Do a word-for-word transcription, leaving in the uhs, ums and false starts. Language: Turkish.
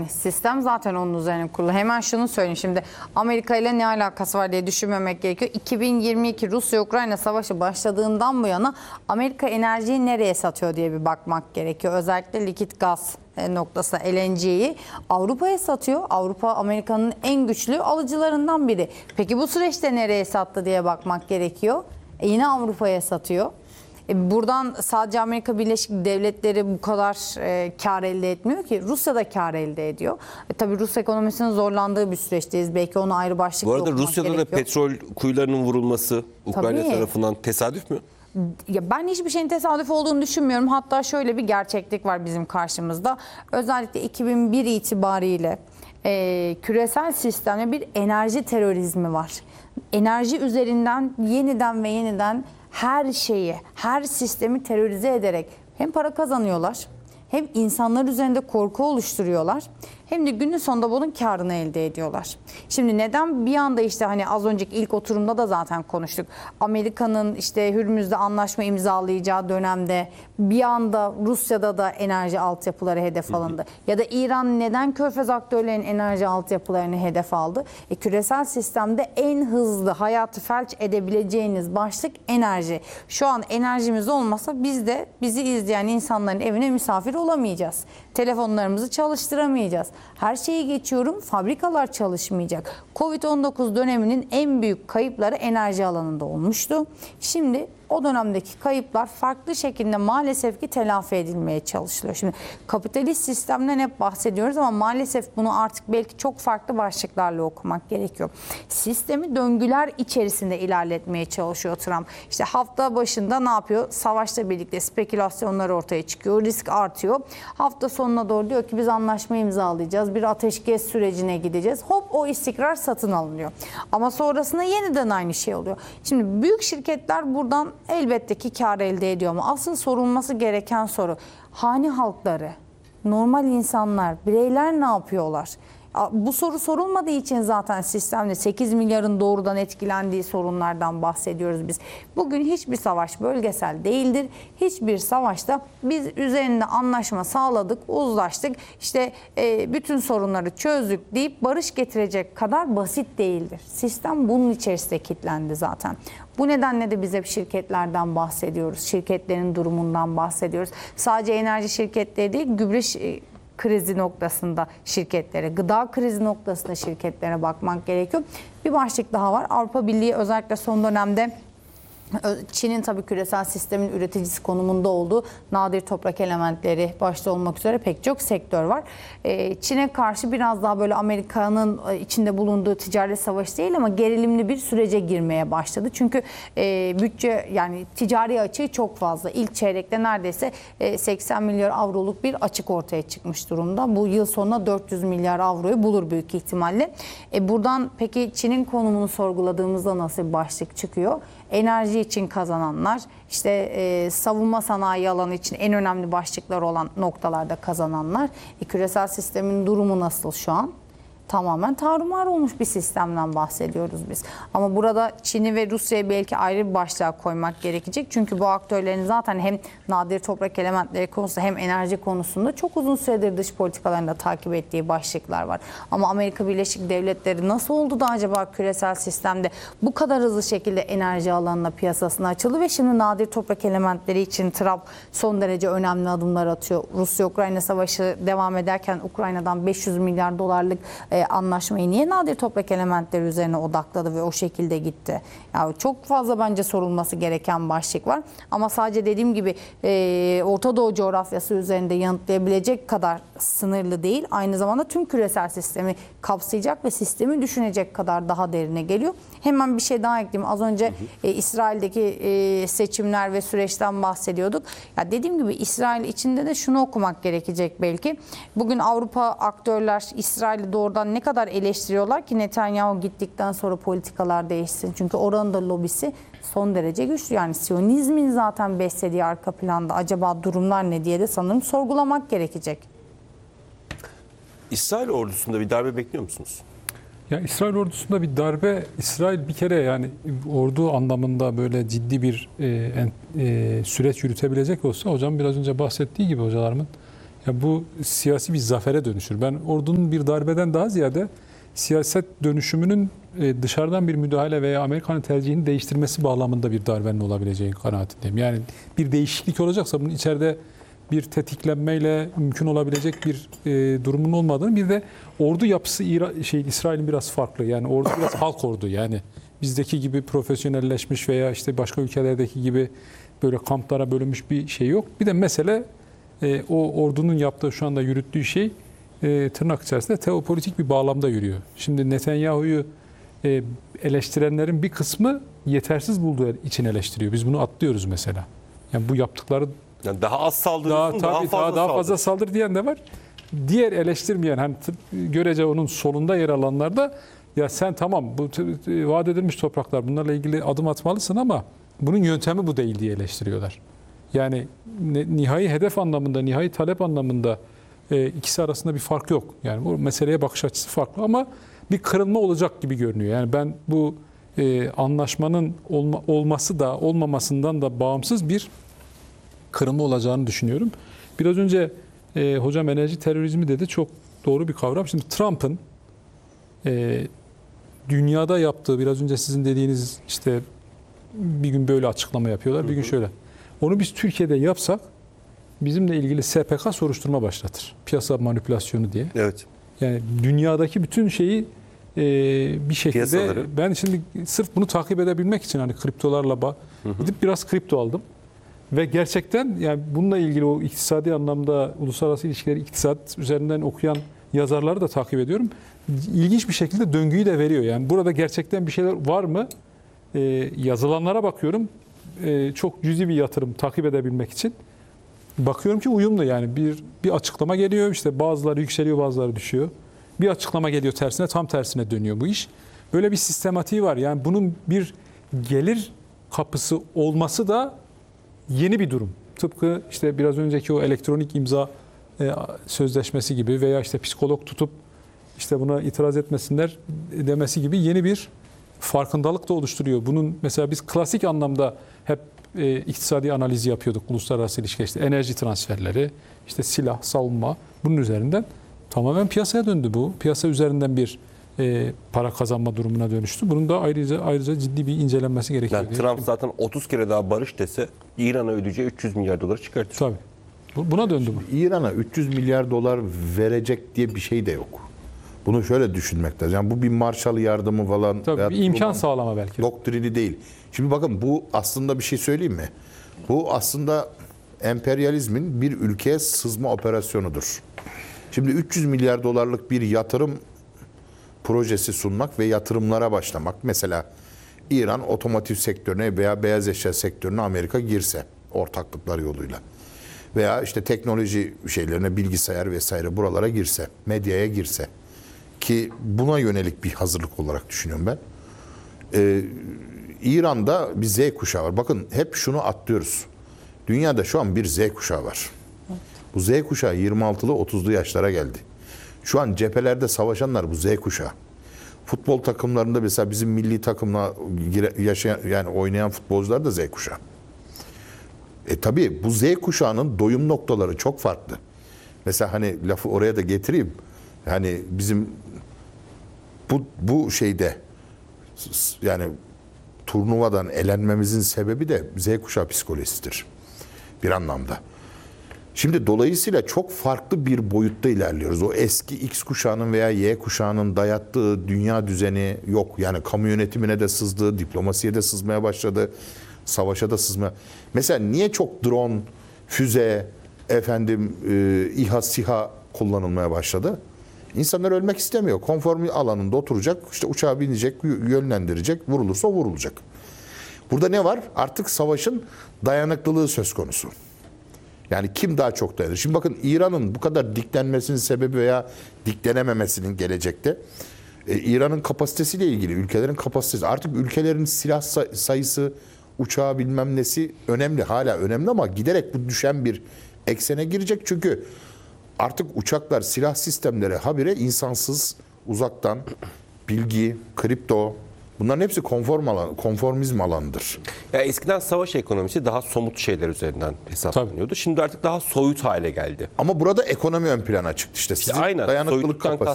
Yani sistem zaten onun üzerine kurulu. Hemen şunu söyleyeyim şimdi, Amerika ile ne alakası var diye düşünmemek gerekiyor. iki bin yirmi iki Rusya-Ukrayna savaşı başladığından bu yana Amerika enerjiyi nereye satıyor diye bir bakmak gerekiyor. Özellikle likit gaz noktası L N G'yi Avrupa'ya satıyor. Avrupa Amerika'nın en güçlü alıcılarından biri. Peki bu süreçte nereye sattı diye bakmak gerekiyor. E yine Avrupa'ya satıyor. E buradan sadece Amerika Birleşik Devletleri bu kadar e, kar elde etmiyor ki. Rusya da kar elde ediyor. E, tabii Rus ekonomisinin zorlandığı bir süreçteyiz. Belki onu ayrı başlıkla okumak okumak gerekiyor. Bu arada Rusya'da gerekiyor. da petrol kuyularının vurulması Ukrayna Tabii. tarafından tesadüf mü? Ya ben hiçbir şeyin tesadüf olduğunu düşünmüyorum. Hatta şöyle bir gerçeklik var bizim karşımızda. Özellikle iki bin bir itibariyle e, küresel sistemde bir enerji terörizmi var. Enerji üzerinden yeniden ve yeniden her şeyi, her sistemi terörize ederek hem para kazanıyorlar, hem insanlar üzerinde korku oluşturuyorlar, hem de günün sonunda bunun karını elde ediyorlar. Şimdi neden bir anda işte hani az önceki ilk oturumda da zaten konuştuk. Amerika'nın işte Hürmüz'de anlaşma imzalayacağı dönemde bir anda Rusya'da da enerji altyapıları hedef alındı. Ya da İran neden Körfez aktörlerinin enerji altyapılarını hedef aldı? E, küresel sistemde en hızlı hayatı felç edebileceğiniz başlık enerji. Şu an enerjimiz olmasa biz de bizi izleyen insanların evine misafir olamayacağız. Telefonlarımızı çalıştıramayacağız. Her şeyi geçiyorum, fabrikalar çalışmayacak. Covid on dokuz döneminin en büyük kayıpları enerji alanında olmuştu. Şimdi o dönemdeki kayıplar farklı şekilde maalesef ki telafi edilmeye çalışılıyor. Şimdi kapitalist sistemden hep bahsediyoruz ama maalesef bunu artık belki çok farklı başlıklarla okumak gerekiyor. Sistemi döngüler içerisinde ilerletmeye çalışıyor Trump. İşte hafta başında ne yapıyor? Savaşla birlikte spekülasyonlar ortaya çıkıyor, risk artıyor. Hafta sonuna doğru diyor ki biz anlaşma imzalayacağız, bir ateşkes sürecine gideceğiz. Hop o istikrar satın alınıyor. Ama sonrasında yeniden aynı şey oluyor. Şimdi büyük şirketler buradan elbette ki kar elde ediyor ama asıl sorulması gereken soru, hane halkları, normal insanlar, bireyler ne yapıyorlar? Bu soru sorulmadığı için zaten sistemde sekiz milyarın doğrudan etkilendiği sorunlardan bahsediyoruz biz. Bugün hiçbir savaş bölgesel değildir. Hiçbir savaşta biz üzerinde anlaşma sağladık, uzlaştık, işte e, bütün sorunları çözdük deyip barış getirecek kadar basit değildir. Sistem bunun içerisinde kilitlendi zaten. Bu nedenle de biz hep şirketlerden bahsediyoruz. Şirketlerin durumundan bahsediyoruz. Sadece enerji şirketleri değil, gübre krizi noktasında şirketlere, gıda krizi noktasında şirketlere bakmak gerekiyor. Bir başlık daha var. Avrupa Birliği özellikle son dönemde Çin'in tabii küresel sistemin üreticisi konumunda olduğu nadir toprak elementleri başta olmak üzere pek çok sektör var. Çin'e karşı biraz daha böyle Amerika'nın içinde bulunduğu ticaret savaşı değil ama gerilimli bir sürece girmeye başladı. Çünkü bütçe yani ticari açığı çok fazla. İlk çeyrekte neredeyse seksen milyar avroluk bir açık ortaya çıkmış durumda. Bu yıl sonuna dört yüz milyar avroyu bulur büyük ihtimalle. Buradan peki Çin'in konumunu sorguladığımızda nasıl bir başlık çıkıyor? Enerji için kazananlar, işte e, savunma sanayi alanı için en önemli başlıklar olan noktalarda kazananlar. E, küresel sistemin durumu nasıl şu an? Tamamen tarumar olmuş bir sistemden bahsediyoruz biz. Ama burada Çin'i ve Rusya'yı belki ayrı bir başlığa koymak gerekecek. Çünkü bu aktörlerin zaten hem nadir toprak elementleri konusunda hem enerji konusunda çok uzun süredir dış politikalarında takip ettiği başlıklar var. Ama Amerika Birleşik Devletleri nasıl oldu da acaba küresel sistemde bu kadar hızlı şekilde enerji alanına, piyasasına açıldı ve şimdi nadir toprak elementleri için Trump son derece önemli adımlar atıyor. Rusya-Ukrayna savaşı devam ederken Ukrayna'dan beş yüz milyar dolarlık anlaşmayı niye nadir toprak elementleri üzerine odakladı ve o şekilde gitti? Yani çok fazla bence sorulması gereken başlık var. Ama sadece dediğim gibi e, Orta Doğu coğrafyası üzerinde yanıtlayabilecek kadar sınırlı değil. Aynı zamanda tüm küresel sistemi kapsayacak ve sistemi düşünecek kadar daha derine geliyor. Hemen bir şey daha ekleyeyim. Az önce e, İsrail'deki e, seçimler ve süreçten bahsediyorduk. Ya dediğim gibi İsrail içinde de şunu okumak gerekecek belki. Bugün Avrupa aktörler İsrail'i doğrudan ne kadar eleştiriyorlar ki Netanyahu gittikten sonra politikalar değişsin. Çünkü oranın da lobisi son derece güçlü. Yani Siyonizmin zaten beslediği arka planda acaba durumlar ne diye de sanırım sorgulamak gerekecek. İsrail ordusunda bir darbe bekliyor musunuz? Ya İsrail ordusunda bir darbe, İsrail bir kere yani ordu anlamında böyle ciddi bir e, e, süreç yürütebilecek olsa hocam biraz önce bahsettiği gibi hocalarımın Ya bu siyasi bir zafere dönüşür. Ben ordunun bir darbeden daha ziyade siyaset dönüşümünün e, dışarıdan bir müdahale veya Amerika'nın tercihini değiştirmesi bağlamında bir darbenin olabileceği kanaatindeyim. Yani bir değişiklik olacaksa bunun içeride bir tetiklenmeyle mümkün olabilecek bir e, durumun olmadığını, bir de ordu yapısı İra, şey İsrail'in biraz farklı. Yani ordu biraz halk ordu. Yani bizdeki gibi profesyonelleşmiş veya işte başka ülkelerdeki gibi böyle kamplara bölünmüş bir şey yok. Bir de mesele e, o ordunun yaptığı, şu anda yürüttüğü şey e, tırnak içerisinde teopolitik bir bağlamda yürüyor. Şimdi Netanyahu'yu e, eleştirenlerin bir kısmı yetersiz bulduğu için eleştiriyor. Biz bunu atlıyoruz mesela. Yani bu yaptıkları Yani daha az saldırırsın, daha, daha, tabii, fazla daha, daha fazla saldır. saldır diyen de var. Diğer eleştirmeyen, hani tıp- görece onun solunda yer alanlar da, ya sen tamam bu t- t- vaat edilmiş topraklar, bunlarla ilgili adım atmalısın ama bunun yöntemi bu değil diye eleştiriyorlar. Yani ne- nihai hedef anlamında, nihai talep anlamında e, ikisi arasında bir fark yok. Yani bu meseleye bakış açısı farklı ama bir kırılma olacak gibi görünüyor. Yani ben bu e, anlaşmanın olma, olması da olmamasından da bağımsız bir kırılma olacağını düşünüyorum. Biraz önce e, hocam enerji terörizmi dedi, çok doğru bir kavram. Şimdi Trump'ın e, dünyada yaptığı, biraz önce sizin dediğiniz, işte bir gün böyle açıklama yapıyorlar, bir gün şöyle. Onu biz Türkiye'de yapsak bizimle ilgili S P K soruşturma başlatır. Piyasa manipülasyonu diye. Evet. Yani dünyadaki bütün şeyi e, bir şekilde, Piyasaları. ben şimdi sırf bunu takip edebilmek için hani kriptolarla ba- gidip biraz kripto aldım. Ve gerçekten yani bununla ilgili o iktisadi anlamda uluslararası ilişkileri, iktisat üzerinden okuyan yazarları da takip ediyorum. İlginç bir şekilde döngüyü de veriyor. Yani burada gerçekten bir şeyler var mı? Ee, yazılanlara bakıyorum. Ee, çok cüzi bir yatırım takip edebilmek için. Bakıyorum ki uyumlu, yani bir bir açıklama geliyor, işte bazıları yükseliyor, bazıları düşüyor. Bir açıklama geliyor tersine, tam tersine dönüyor bu iş. Böyle bir sistematiği var. Yani bunun bir gelir kapısı olması da yeni bir durum. Tıpkı işte biraz önceki o elektronik imza e, sözleşmesi gibi veya işte psikolog tutup işte buna itiraz etmesinler demesi gibi yeni bir farkındalık da oluşturuyor. Bunun mesela biz klasik anlamda hep e, iktisadi analizi yapıyorduk uluslararası ilişkiler, işte enerji transferleri, işte silah, savunma, bunun üzerinden tamamen piyasaya döndü bu. Piyasa üzerinden bir e, para kazanma durumuna dönüştü. Bunun da ayrıca ayrıca ciddi bir incelenmesi gerekiyor. Yani diye Trump zaten otuz kere daha barış dese İran'a ödeyeceği üç yüz milyar doları çıkartır. Tabii. Bu- Buna döndü bu. İran'a üç yüz milyar dolar verecek diye bir şey de yok. Bunu şöyle düşünmek lazım. Yani bu bir Marshall yardımı falan. Tabii veya bir imkan Truman sağlama belki. doktrini değil. Şimdi bakın, bu aslında bir şey söyleyeyim mi? Bu aslında emperyalizmin bir ülkeye sızma operasyonudur. Şimdi üç yüz milyar dolarlık bir yatırım projesi sunmak ve yatırımlara başlamak. Mesela İran otomotiv sektörüne veya beyaz eşya sektörüne Amerika girse ortaklıklar yoluyla. Veya işte teknoloji şeylerine, bilgisayar vesaire buralara girse, medyaya girse, ki buna yönelik bir hazırlık olarak düşünüyorum ben. Ee, İran'da bir Z kuşağı var. Bakın hep şunu atlıyoruz. Dünyada şu an bir Z kuşağı var. Bu Z kuşağı yirmi altılı otuzlu yaşlara geldi. Şu an cephelerde savaşanlar bu Z kuşağı. Futbol takımlarında mesela bizim milli takımla yaşayan, yani oynayan futbolcular da Z kuşağı. E tabii bu Z kuşağının doyum noktaları çok farklı. Mesela hani lafı oraya da getireyim. Yani bizim bu bu şeyde, yani turnuvadan elenmemizin sebebi de Z kuşağı psikolojisidir bir anlamda. Şimdi dolayısıyla çok farklı bir boyutta ilerliyoruz. O eski X kuşağının veya Y kuşağının dayattığı dünya düzeni yok. Yani kamu yönetimine de sızdı, diplomasiye de sızmaya başladı, savaşa da sızmaya. Mesela niye çok drone, füze, efendim e, İHA, SİHA kullanılmaya başladı? İnsanlar ölmek istemiyor. Konfor alanında oturacak, işte uçağa binecek, yönlendirecek, vurulursa vurulacak. Burada ne var? Artık savaşın dayanıklılığı söz konusu. Yani kim daha çok dayanır? Şimdi bakın, İran'ın bu kadar diklenmesinin sebebi veya diklenememesinin gelecekte e, İran'ın kapasitesiyle ilgili, ülkelerin kapasitesi. Artık ülkelerin silah sayısı, uçağı bilmem nesi önemli, hala önemli ama giderek bu düşen bir eksene girecek. Çünkü artık uçaklar, silah sistemleri habire insansız, uzaktan bilgi, kripto, Bunların hepsi konform alan, konformizm alanıdır. Ya eskiden savaş ekonomisi daha somut şeyler üzerinden hesaplanıyordu. Şimdi artık daha soyut hale geldi. Ama burada ekonomi ön plana çıktı. İşte sizin aynen, dayanıklılık soyutluktan kapasitesi.